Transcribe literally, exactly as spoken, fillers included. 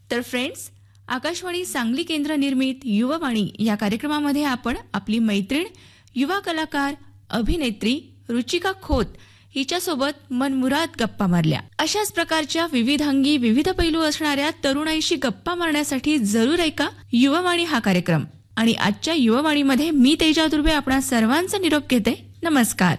तर फ्रेंड्स, आकाशवाणी सांगली केंद्र निर्मित युवावाणी या कार्यक्रमामध्ये आपण आपली मैत्रीण, युवा कलाकार, अभिनेत्री रुचिका खोत हिच्यासोबत मनमुराद गप्पा मारल्या. अशाच प्रकारच्या विविधांगी विविध पैलू असणाऱ्या तरुणाईशी गप्पा मारण्यासाठी जरूर ऐका युवावाणी हा कार्यक्रम. आणि आजच्या युवावाणीमध्ये मी तेजा दुर्बे आपणा सर्वांचा निरोप घेते. नमस्कार.